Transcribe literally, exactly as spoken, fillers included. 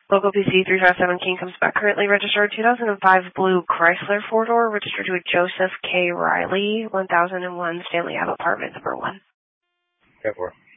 Local P C three five seven King comes back. Currently registered two thousand five blue Chrysler four-door, registered to a Joseph K. Riley, one thousand one Stanley Ave, apartment number one. ten four.